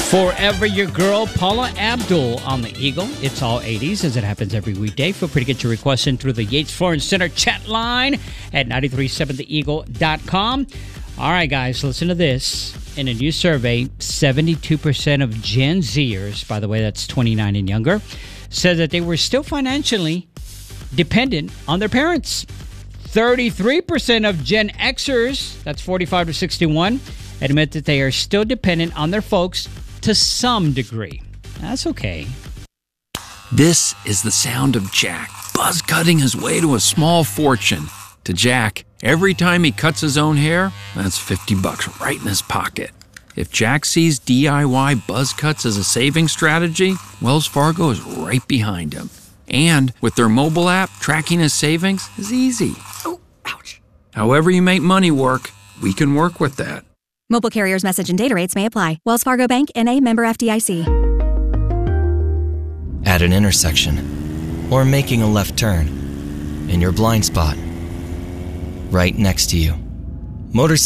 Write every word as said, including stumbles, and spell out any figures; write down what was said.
Forever Your Girl, Paula Abdul on the Eagle. It's all eighties as it happens every weekday. Feel free to get your requests in through the Yates Florence Center chat line at nine three seven the eagle dot com. All right, guys, listen to this. In a new survey, seventy-two percent of Gen Zers, by the way, that's twenty-nine and younger, said that they were still financially dependent on their parents. thirty-three percent of Gen Xers, that's forty-five to sixty-one, admit that they are still dependent on their folks to some degree. That's okay. This is the sound of Jack, buzz cutting his way to a small fortune. To Jack, every time he cuts his own hair, that's fifty bucks right in his pocket. If Jack sees D I Y buzz cuts as a saving strategy, Wells Fargo is right behind him. And with their mobile app, tracking his savings is easy. Oh, ouch. However you make money work, we can work with that. Mobile carriers' message and data rates may apply. Wells Fargo Bank, N A, member F D I C. At an intersection, or making a left turn, in your blind spot, right next to you. Motorcycle